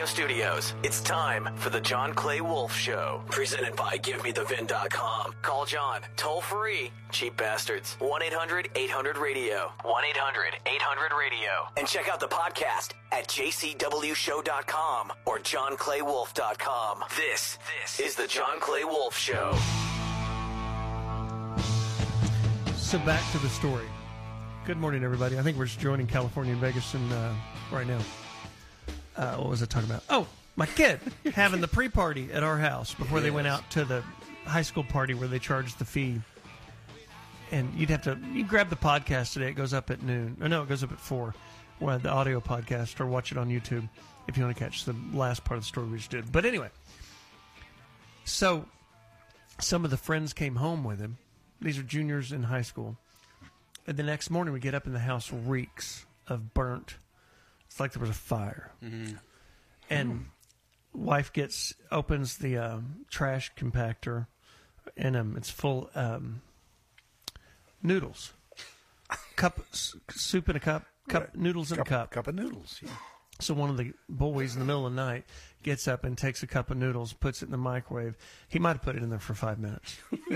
Radio Studios. It's time for the John Clay Wolf Show, presented by GiveMeTheVin.com. Call John, toll free, cheap bastards, 1-800-800-RADIO, 1-800-800-RADIO. And check out the podcast at jcwshow.com or johnclaywolf.com. This is the John Clay Wolf Show. So back to the story. Good morning, everybody. I think we're just joining California and Vegas right now. What was I talking about? Oh, my kid having the pre-party at our house before they went out to the high school party where they charged the fee. And you grab the podcast today. It goes up at noon. No, it goes up at 4. Well, the audio podcast, or watch it on YouTube if you want to catch the last part of the story we just did. But anyway, so some of the friends came home with him. These are juniors in high school. And the next morning we get up and the house reeks of burnt. It's like there was a fire. Mm-hmm. And wife opens the trash compactor, and it's full noodles. Soup in a cup, noodles in a cup. Cup of noodles, yeah. So one of the boys in the middle of the night gets up and takes a cup of noodles, puts it in the microwave. He might have put it in there for 5 minutes.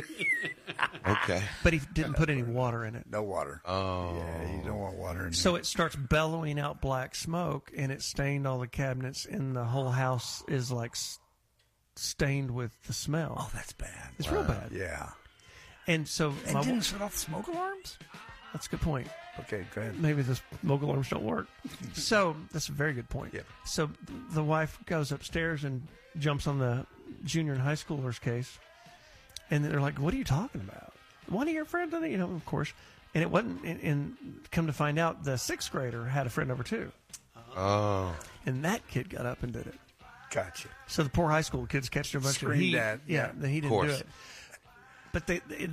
Okay. But he didn't put any water in it. No water. Oh. Yeah, you don't want water in there. So it starts bellowing out black smoke, and it stained all the cabinets, and the whole house is like stained with the smell. Oh, that's bad. It's real bad. Yeah. And so And didn't shut off the smoke alarms? That's a good point. Okay, go ahead. Maybe the smoke alarms don't work. So that's a very good point. Yeah. So the wife goes upstairs and jumps on the junior and high schoolers case, and they're like, "What are you talking about? One of your friends?" Of course. And it wasn't. And come to find out, the 6th grader had a friend over too. Oh. And that kid got up and did it. Gotcha. So the poor high school kids catch a bunch of heat. Screamed at. Yeah, he didn't do it. But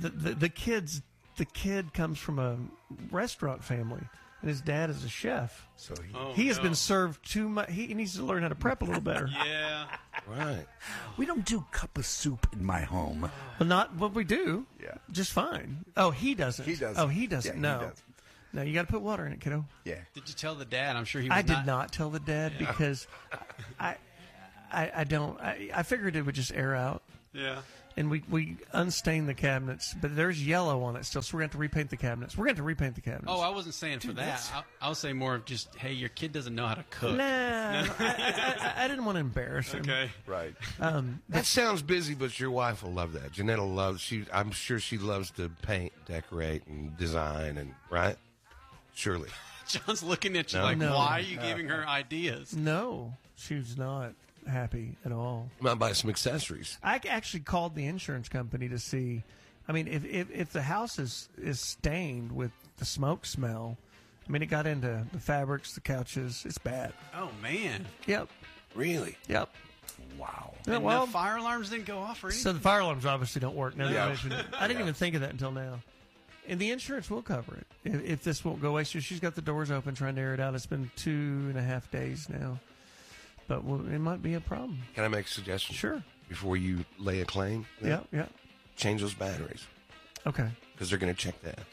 the kid comes from a restaurant family, and his dad is a chef. So he has been served too much. He needs to learn how to prep a little better. Yeah. Right. we don't do cup of soup in my home. Well, not what we do. Yeah. Just fine. Oh, he doesn't. He doesn't. Oh, he doesn't. Yeah, No. he doesn't. No, you got to put water in it, kiddo. Yeah. Did you tell the dad? I'm sure he was I did not tell the dad because I figured it would just air out. Yeah. And we unstained the cabinets, but there's yellow on it still, so we're going to have to repaint the cabinets. We're going to have to repaint the cabinets. Oh, I wasn't saying for that. I was saying more of just, hey, your kid doesn't know how to cook. Nah, I didn't want to embarrass him. Okay. Right. That sounds busy, but your wife will love that. Jeanette will love. I'm sure she loves to paint, decorate, and design, and right. Surely. John's looking at you No. why are you giving her ideas? No, she's not happy at all. You might buy some accessories. I actually called the insurance company to see. I mean, if the house is stained with the smoke smell, I mean, it got into the fabrics, the couches. It's bad. Oh, man. Yep. Really? Yep. Wow. Yeah, And well, the fire alarms didn't go off or anything? so the fire alarms obviously don't work. Now that you Yeah. mention it. I didn't even think of that until now. And the insurance will cover it if this won't go away. So she's got the doors open trying to air it out. It's been 2.5 days now. But it might be a problem. Can I make a suggestion? Sure. Before you lay a claim? Yeah. Change those batteries. Okay. Because they're going to check that.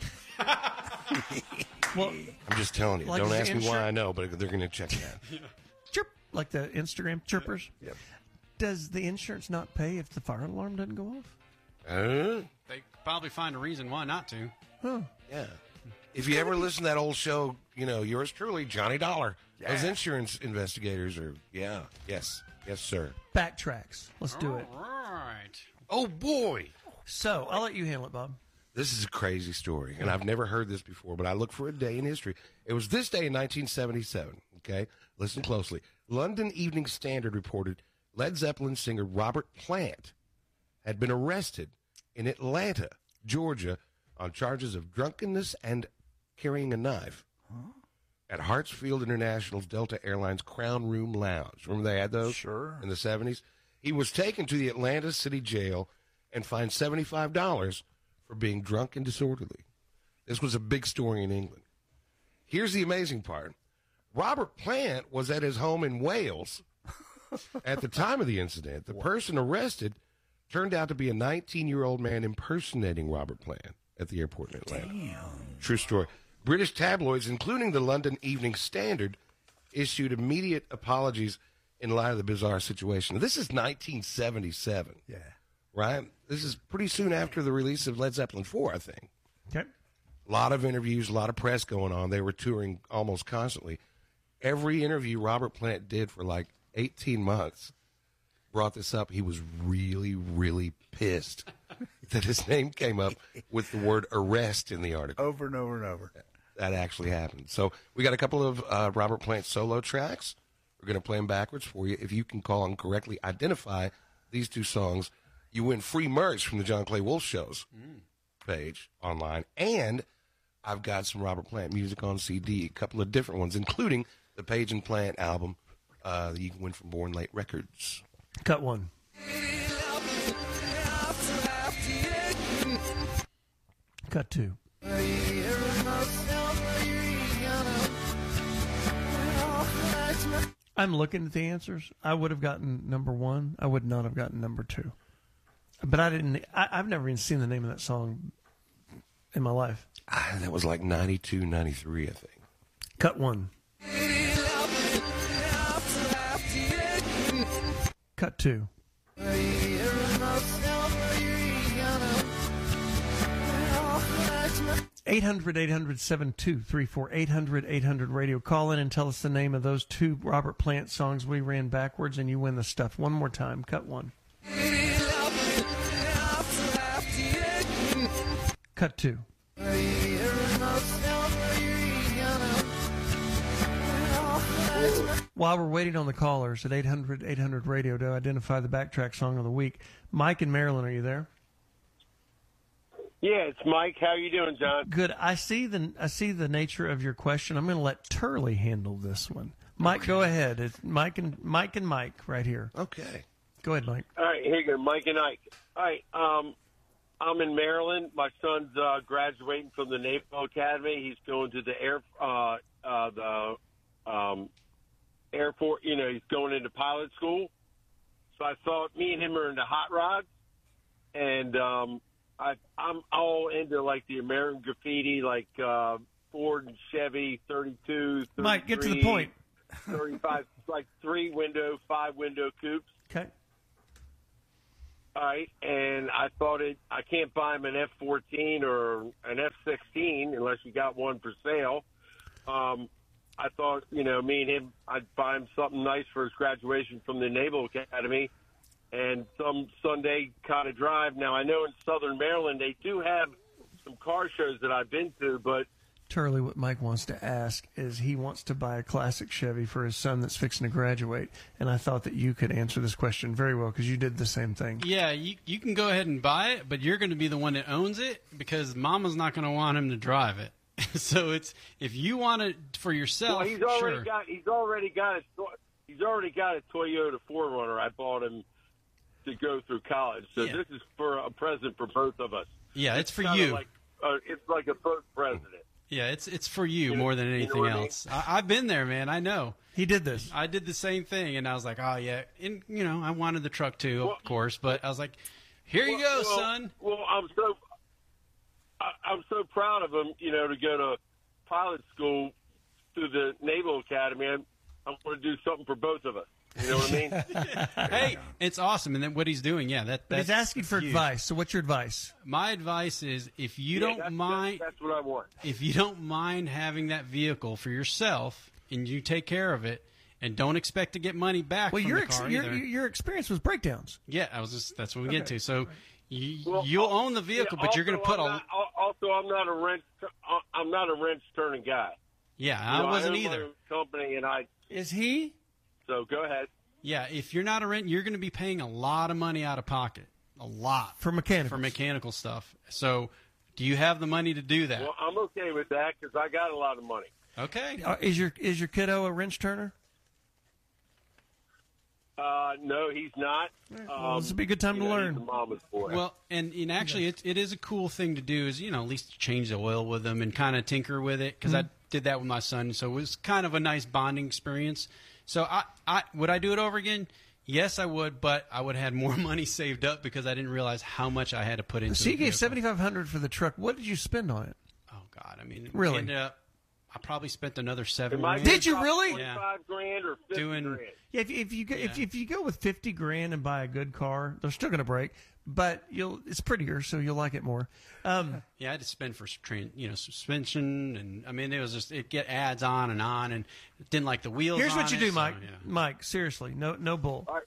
Well, I'm just telling you. Like Don't the ask me why insur- I know, but they're going to check that. chirp, like the Instagram chirpers. Yep. Does the insurance not pay if the fire alarm doesn't go off? They probably find a reason why not to. Huh. Yeah. If you ever listen to that old show, yours truly, Johnny Dollar. Yeah. Those insurance investigators are, yes, sir. Backtracks. Let's do it. All right. Oh, boy. So, I'll let you handle it, Bob. This is a crazy story, and I've never heard this before, but I look for a day in history. It was this day in 1977, okay? Listen closely. London Evening Standard reported Led Zeppelin singer Robert Plant had been arrested in Atlanta, Georgia, on charges of drunkenness and carrying a knife at Hartsfield International's Delta Airlines Crown Room Lounge. Remember they had those? Sure. In the 70s? He was taken to the Atlanta City Jail and fined $75 for being drunk and disorderly. This was a big story in England. Here's the amazing part. Robert Plant was at his home in Wales at the time of the incident. The person arrested turned out to be a 19-year-old man impersonating Robert Plant at the airport in Atlanta. Damn. True story. British tabloids, including the London Evening Standard, issued immediate apologies in light of the bizarre situation. This is 1977. Yeah. Right? This is pretty soon after the release of Led Zeppelin 4, I think. Okay. A lot of interviews, a lot of press going on. They were touring almost constantly. Every interview Robert Plant did for like 18 months brought this up. He was really, really pissed that his name came up with the word arrest in the article. Over and over and over. That actually happened. So we got a couple of Robert Plant solo tracks. We're going to play them backwards for you. If you can call and correctly identify these two songs, you win free merch from the John Clay Wolf Show's page online. And I've got some Robert Plant music on CD, a couple of different ones, including the Page and Plant album that you can win from Born Late Records. Cut one. Cut two. I'm looking at the answers. I would have gotten number one. I would not have gotten number two. But I didn't. I've never even seen the name of that song in my life. That was like 92, 93, I think. Cut one. Cut two. 800-800-7234. 800-800-RADIO. Call in and tell us the name of those two Robert Plant songs we ran backwards, and you win the stuff. One more time. Cut one. Cut two. While we're waiting on the callers at 800-800-RADIO to identify the backtrack song of the week, Mike in Maryland, are you there? Yeah, it's Mike. How you doing, John? Good. I see the nature of your question. I'm going to let Turley handle this one. Mike, go ahead. It's Mike and Mike right here. Okay. Go ahead, Mike. All right, here you go, Mike and Ike. All right, I'm in Maryland. My son's graduating from the Naval Academy. He's going to the Air Force. You know, he's going into pilot school. So I thought me and him are into hot rods, and I'm all into like the American Graffiti, like Ford and Chevy 32, 33, Mike, get to the point. 35, like 3-window, 5-window coupes. Okay. All right, and I thought I can't buy him an F-14 or an F-16 unless you got one for sale. I thought, you know, me and him, I'd buy him something nice for his graduation from the Naval Academy and some Sunday kind of drive. Now, I know in Southern Maryland they do have some car shows that I've been to, but Turley, what Mike wants to ask is he wants to buy a classic Chevy for his son that's fixing to graduate, and I thought that you could answer this question very well because you did the same thing. Yeah, you can go ahead and buy it, but you're going to be the one that owns it because Mama's not going to want him to drive it. So it's if you want it for yourself. Well, he's already got a Toyota 4Runner. I bought him to go through college, so Yeah. this is for a present for both of us. Yeah, it's for kinda you. Like, it's like a both president. Yeah, it's for you more than you know anything what I mean? else. I've been there, man. I know. He did this. I did the same thing, and I was like, oh, yeah. And, you know, I wanted the truck too, of course, but I was like, here you go, son. Well, I'm so proud of him, you know, to go to pilot school through the Naval Academy. I want to do something for both of us. You know what I mean? Hey, it's awesome. And then what he's doing, yeah, But he's asking for huge. advice. So what's your advice? My advice is if you Yeah, don't mind that's what I want. if you don't mind having that vehicle for yourself and you take care of it and don't expect to get money back Well, from your the car your, either. your experience was breakdowns. Yeah, that's what we get to. So Well, you'll own the vehicle, yeah, but you're going to put I'm not a wrench turning guy. Yeah, You know, I wasn't own my either. own company, and Is he? so go ahead. Yeah, if you're not a rent, you're going to be paying a lot of money out of pocket. A lot. For mechanical. For mechanical stuff. So do you have the money to do that? Well, I'm okay with that because I got a lot of money. Okay. Is your kiddo a wrench turner? No, he's not. Well, this would be a good time to He's learn. a mama's boy. Well, and actually, it is a cool thing to do is, you know, at least change the oil with them and kind of tinker with it because I did that with my son. So it was kind of a nice bonding experience. So would I do it over again? Yes, I would, but I would have had more money saved up because I didn't realize how much I had to put into So you the gave vehicle. $7,500 for the truck. What did you spend on it? Oh, God. I mean, Really? ended up I probably spent another $7,000. Did you really? Yeah. $25,000 or $50,000. Yeah, if you go with $50,000 and buy a good car, they're still going to break, but it's prettier, so you'll like it more. Yeah, I had to spend for suspension, and I mean it get ads on, and didn't like the wheels. Here's what you do, Mike. So, yeah. Mike, seriously, no bull. All right.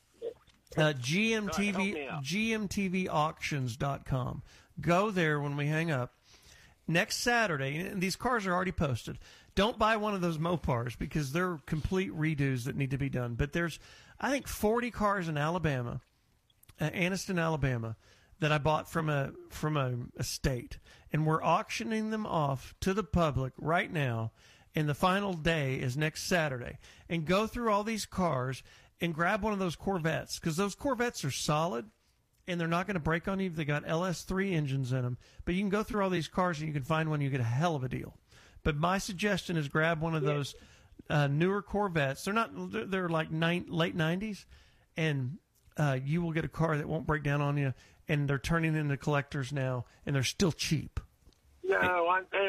GMTVauctions.com. Go there when we hang up. Next Saturday, and these cars are already posted. Don't buy one of those Mopars because they're complete redos that need to be done. But there's, I think, 40 cars in Alabama, Anniston, Alabama, that I bought from a estate, and we're auctioning them off to the public right now. And the final day is next Saturday. And go through all these cars and grab one of those Corvettes, because those Corvettes are solid and they're not going to break on you. They got LS3 engines in them. But you can go through all these cars and you can find one, you get a hell of a deal. But my suggestion is grab one of those newer Corvettes. They're like late 90s, and you will get a car that won't break down on you. And they're turning into collectors now, and they're still cheap. No,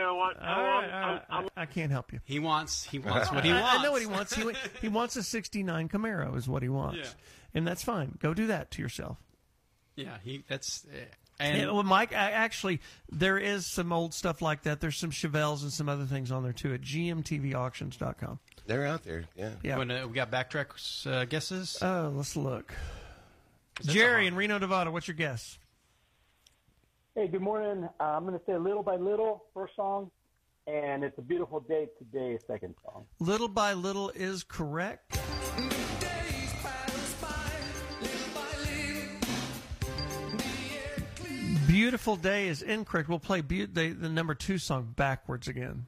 I can't help you. He wants what he wants. I know what he wants. He wants a '69 Camaro is what he wants, and that's fine. Go do that to yourself. Yeah, Well, Mike, actually, there is some old stuff like that. There's some Chevelles and some other things on there too at GMTVauctions.com. They're out there. Yeah. We got backtrack guesses. Oh, let's look. Jerry in Reno, Nevada. What's your guess? Hey, good morning. I'm going to say Little by Little, first song, and It's a Beautiful Day Today, second song. Little by Little is correct. Beautiful Day is incorrect. We'll play the number 2 song backwards again.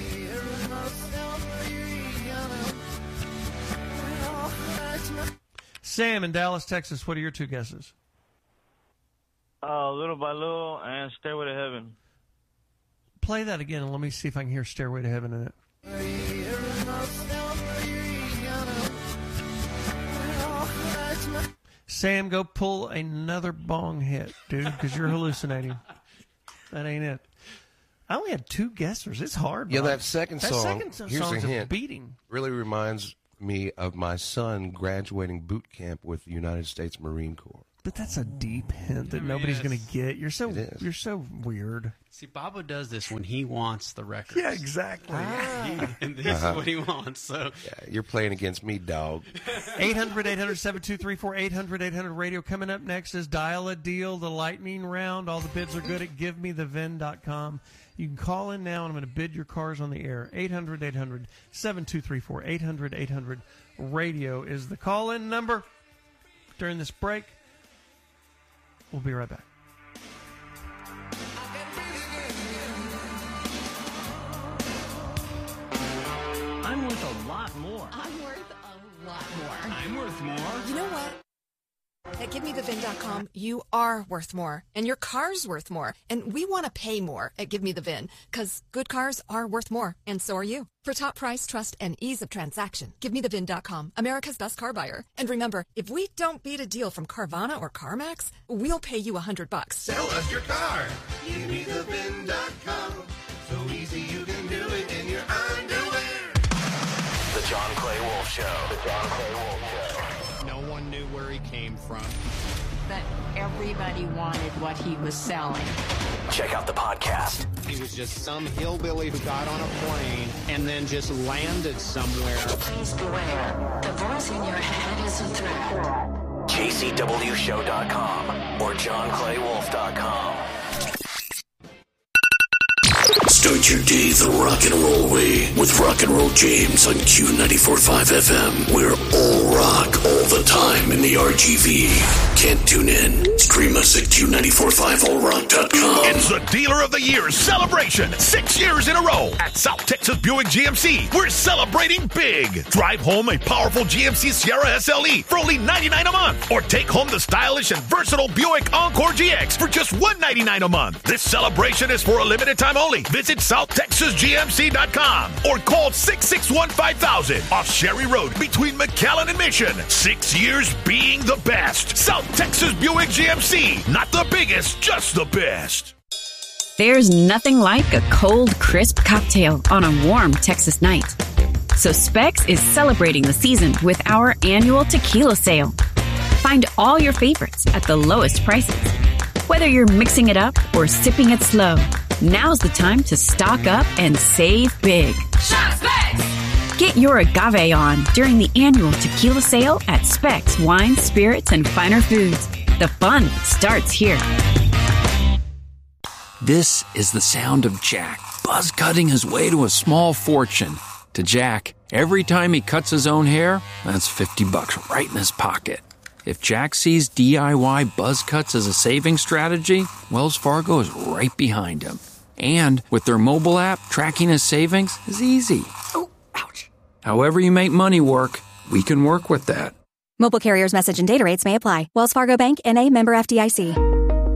Sam in Dallas, Texas, what are your 2 guesses? Little by Little and Stairway to Heaven. Play that again and let me see if I can hear Stairway to Heaven in it. Sam, go pull another bong hit, dude, because you're hallucinating. That ain't it. I only had 2 guessers. It's hard. Yeah, Mike. that second song, here's a hint, beating. Really reminds me of my son graduating boot camp with the United States Marine Corps. But that's a deep hint that nobody's going to get. You're so weird. See, Bobo does this when he wants the record. Yeah, exactly. And this is what he wants. So yeah, you're playing against me, dog. 800-800-7234, 800-800-radio. Coming up next is Dial a Deal, the lightning round. All the bids are good at GiveMeTheVin.com. You can call in now, and I'm going to bid your cars on the air. 800-800-7234, 800-800-radio is the call-in number during this break. We'll be right back. I'm worth a lot more. I'm worth a lot more. I'm worth more. You know what? At GiveMeTheVin.com, you are worth more, and your car's worth more, and we want to pay more at GiveMeTheVin, because good cars are worth more, and so are you. For top price, trust, and ease of transaction, GiveMeTheVin.com, America's best car buyer. And remember, if we don't beat a deal from Carvana or CarMax, we'll pay you $100. Sell us your car. GiveMeTheVin.com. So easy you can do it in your underwear. The John Clay Wolf Show. The John Clay Wolf Show. No one knew where he came from. But everybody wanted what he was selling. Check out the podcast. He was just some hillbilly who got on a plane and then just landed somewhere. Please beware. The voice in your head is a threat. JCWShow.com or JohnClayWolf.com. Start your day the rock and roll way with Rock and Roll James on Q94.5 FM. We're all rock all the time in the RGV. Can't tune in? Stream us at Q945allrock.com. It's the Dealer of the Year celebration. 6 years in a row at South Texas Buick GMC. We're celebrating big. Drive home a powerful GMC Sierra SLE for only $99 a month. Or take home the stylish and versatile Buick Encore GX for just $199 a month. This celebration is for a limited time only. Visit SouthTexasGMC.com or call 661-5000 off Sherry Road between McAllen and Mission. 6 years being the best. South Texas Buick GMC. Not the biggest, just the best. There's nothing like a cold, crisp cocktail on a warm Texas night. So Specs is celebrating the season with our annual tequila sale. Find all your favorites at the lowest prices. Whether you're mixing it up or sipping it slow, now's the time to stock up and save big. Shop Specs! Get your agave on during the annual tequila sale at Specs Wine, Spirits, and Finer Foods. The fun starts here. This is the sound of Jack, buzz cutting his way to a small fortune. To Jack, every time he cuts his own hair, that's $50 right in his pocket. If Jack sees DIY buzz cuts as a saving strategy, Wells Fargo is right behind him. And with their mobile app, tracking his savings is easy. Oh, ouch. However you make money work, we can work with that. Mobile carriers' message and data rates may apply. Wells Fargo Bank, N.A., member FDIC.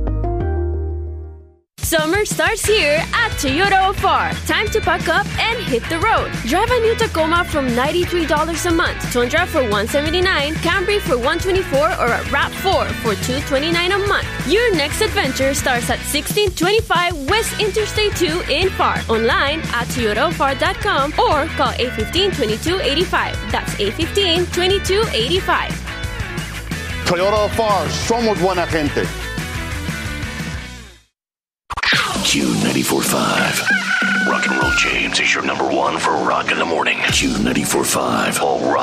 Summer starts here at Toyota of FAR. Time to pack up and hit the road. Drive a new Tacoma from $93 a month, Tundra for $179, Camry for $124, or a RAV4 for $229 a month. Your next adventure starts at 1625 West Interstate 2 in FAR. Online at toyotaofar.com or call 815-2285. That's 815-2285. Toyota of FAR, somos buena gente. Q94.5. Rock and Roll James is your number one for rock in the morning. Q94.5. All rock.